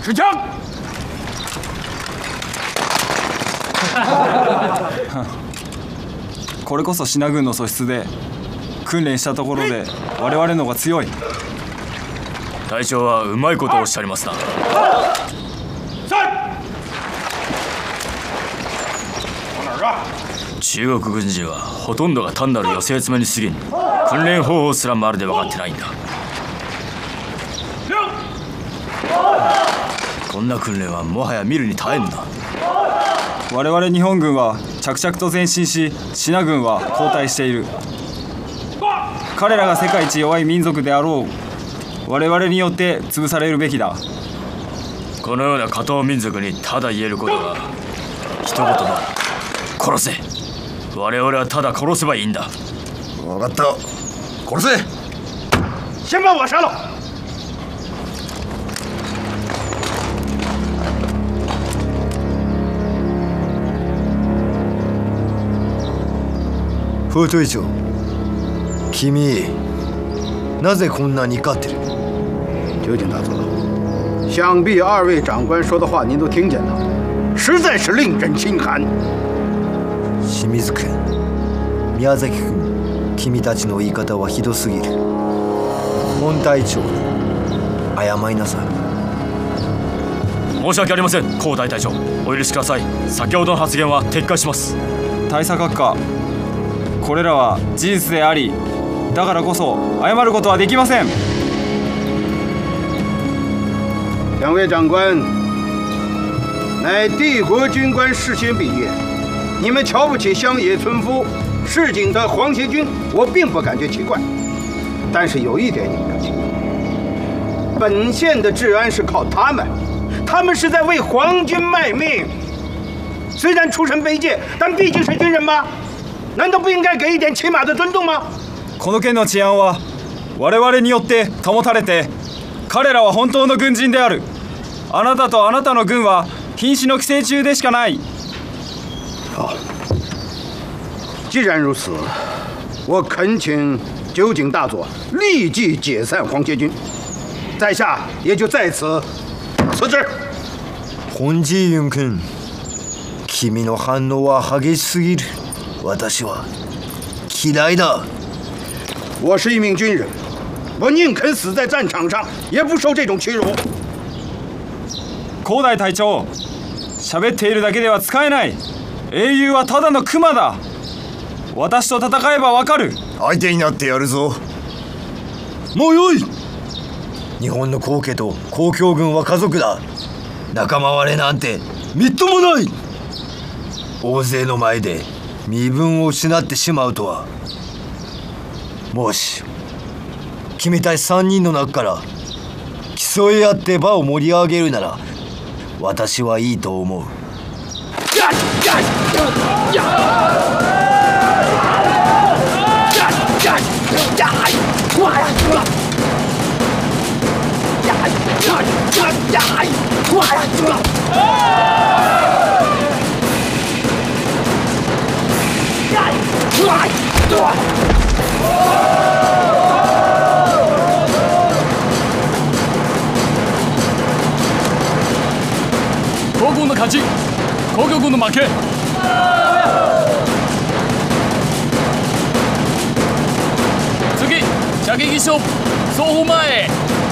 持枪！ これこそ信軍の素質で訓練したところで我々の方が強い。 隊長はうまいことをおっしゃりますな。中国軍人はほとんどが単なる寄せ集めに過ぎん。訓練方法すらまるで分かってないんだ。こんな訓練はもはや見るに耐えんだ。 我々日本軍は着々と前進し、信軍は後退している。彼らが世界一弱い民族であろう我々によって潰されるべきだ。 このような下等民族にただ言えることが一言だ。殺せ。我々はただ殺せばいいんだ。 分かった。殺せ。 先把我杀了。 副隊長、君なぜこんなに怒ってる？ 九井大佐，想必二位长官说的话您都听见了，实在是令人心寒。 清水君、宮崎君、君たちの言い方はひどすぎる。本隊長に謝りなさい。 申し訳ありません、高大隊長。お許しください。先ほどの発言は撤回します。 大佐閣下、これらは事実であり、だからこそ謝ることはできません。 两位长官乃帝国军官世勋毕业，你们瞧不起乡野村夫、市井的皇协军，我并不感觉奇怪。但是有一点你们要清楚，本县的治安是靠他们，他们是在为皇军卖命。虽然出身卑贱，但毕竟是军人吧？难道不应该给一点起码的尊重吗？ この県の治安は我々によって保たれて、彼らは本当の軍人である。あなたとあなたの軍は瀕死の寄生虫でしかない。 好，既然如此，我恳请九井大佐立即解散皇协军，在下也就在此辞职。 本寺雲君、君の反応は激しすぎる。私は嫌いだ。 我是一名军人，我宁肯死在战场上，也不受这种屈辱。 高大隊長、喋っているだけでは使えない。英雄はただの熊だ。私と戦えばわかる。 相手になってやるぞ。もうよい。日本の皇家と公共軍は家族だ。仲間割れなんてみっともない。大勢の前で身分を失ってしまうとは。もし君たち3人の中から競い合って場を盛り上げるなら私はいいと思う。 皇軍の勝ち、皇居軍の負け。次、射撃手双方前へ。